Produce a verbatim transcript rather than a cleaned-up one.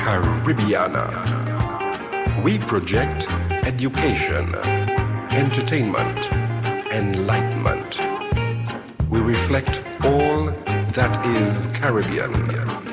Caribbeana. We project education, entertainment, enlightenment. We reflect all that is Caribbean.